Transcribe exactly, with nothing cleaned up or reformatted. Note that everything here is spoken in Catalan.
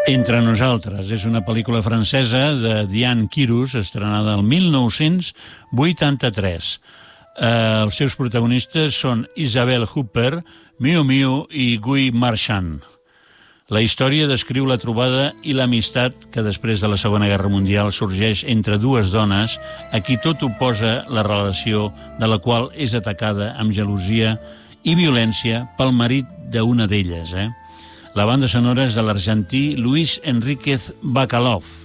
Entre nosaltres és una pel·lícula francesa de Diane Quirus, estrenada el mil nou-cents vuitanta-tres. Eh, els seus protagonistes són Isabelle Huppert, Miu Miu i Guy Marchand. La història descriu la trobada i l'amistat que després de la Segona Guerra Mundial sorgeix entre dues dones a qui tot oposa la relació de la qual és atacada amb gelosia i violència pel marit d'una d'elles, eh? La banda sonora és de l'argentí Luis Enríquez Bacalov.